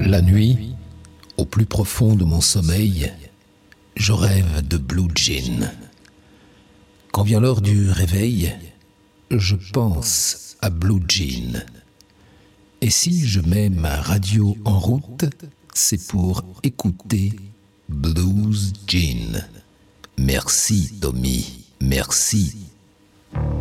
La nuit, au plus profond de mon sommeil, je rêve de Blue Jean. Quand vient l'heure du réveil, je pense à Blue Jean. Et si je mets ma radio en route, c'est pour écouter Blues Jean. Merci Tommy, merci